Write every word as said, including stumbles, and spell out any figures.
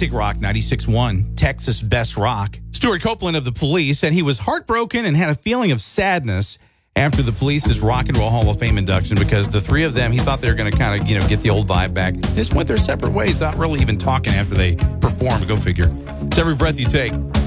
Classic Rock ninety-six point one, Texas Best Rock. Stuart Copeland of The Police said he was heartbroken and had a feeling of sadness after the Police's Rock and Roll Hall of Fame induction because the three of them, he thought they were going to kind of, you know, get the old vibe back. They just went their separate ways, not really even talking after they performed. Go figure. It's Every Breath You Take.